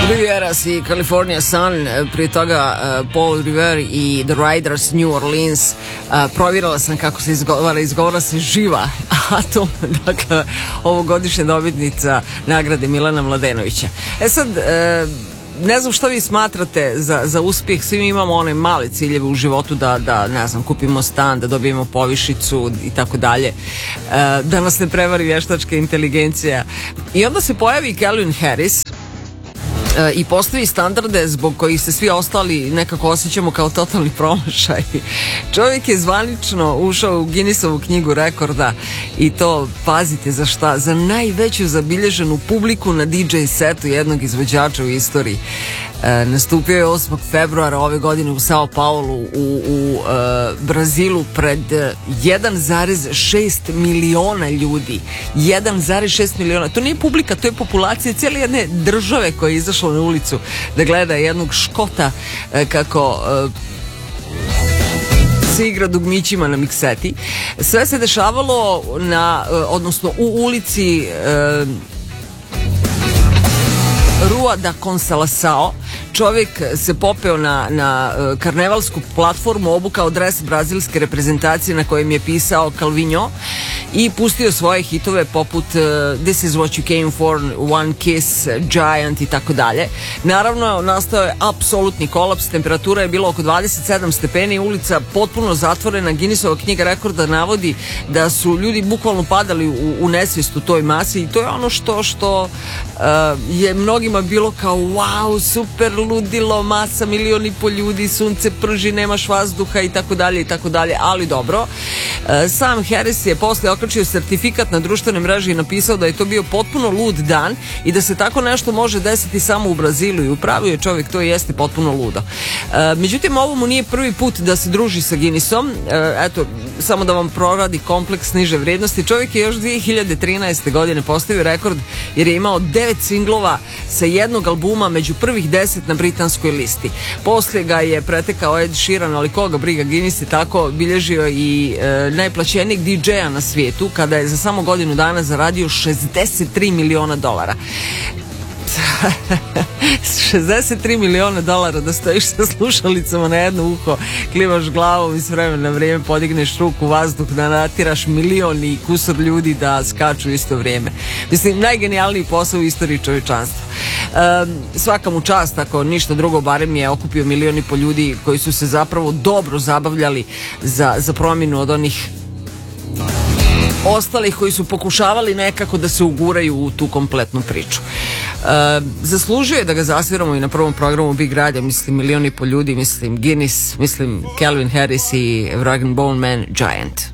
Rivieras i California Sun, prije toga Paul Revere i The Riders New Orleans. Provjerila sam kako se izgovara se Živa Atom, dakle ovogodišnja dobitnica nagrade Milana Mladenovića. Sad, ne znam što vi smatrate za uspjeh. Svi mi imamo one male ciljeve u životu da ne znam, kupimo stan, da dobijemo povišicu i tako dalje, da nas ne prevari vještačka inteligencija. I onda se pojavi Calvin Harris i postavi standarde zbog kojih se svi ostali nekako osjećamo kao totalni promašaj. Čovjek je zvanično ušao u Guinnessovu knjigu rekorda i to, pazite za šta, za najveću zabilježenu publiku na DJ setu jednog izvođača u istoriji. Nastupio je 8. februara ove godine u Sao Paulu u Brazilu pred 1,6 miliona ljudi. 1,6 miliona. To nije publika, to je populacija cijele jedne države koja je izašla na ulicu da gleda jednog Škota kako se igra dugmićima na mikseti. Sve se dešavalo odnosno u ulici Rua da Consolação. Čovjek se popeo na karnevalsku platformu, obukao dres brazilske reprezentacije na kojem je pisao Calvinho i pustio svoje hitove poput This is what you came for, One Kiss, Giant i tako dalje. Naravno, nastao je apsolutni kolaps, temperatura je bila oko 27 stepeni, ulica potpuno zatvorena. Guinnessova knjiga rekorda navodi da su ljudi bukvalno padali u nesvijest u toj masi i to je ono što je mnogima bilo kao wow, super, ludilo, masa, 1,5 miliona ljudi, sunce prži, nemaš vazduha i tako dalje, ali dobro. Sam Harris je posle okačio sertifikat na društvene mreže i napisao da je to bio potpuno lud dan i da se tako nešto može desiti samo u Brazilu i upravo je čovjek, to jeste potpuno ludo. Međutim, ovo mu nije prvi put da se druži sa Guinnessom. Eto, samo da vam proradi kompleks niže vrijednosti. Čovjek je još 2013. godine postavio rekord jer je imao 9 singlova sa jednog albuma među prvih 10 na britanskoj listi. Poslije ga je pretekao Ed Sheeran, ali koga briga, Guinness je tako bilježio i najplaćenijeg DJ-a na svijetu kada je za samo godinu dana zaradio $63 miliona. 63 miliona dolara da stojiš sa slušalicama na jedno uho, klimaš glavom i s vremena na vrijeme podigneš ruku u vazduh da natiraš milion i kusur ljudi da skaču u isto vrijeme. Mislim, najgenijalniji posao u istoriji čovječanstva. Svaka mu čast, ako ništa drugo, barem je okupio 1,5 miliona ljudi koji su se zapravo dobro zabavljali za promjenu od onih ostalih koji su pokušavali nekako da se uguraju u tu kompletnu priču. Zaslužio je da ga zasviramo i na prvom programu Big Radio, mislim 1,5 miliona ljudi, mislim Guinness, mislim Calvin Harris i Rag and Bone Man Giant.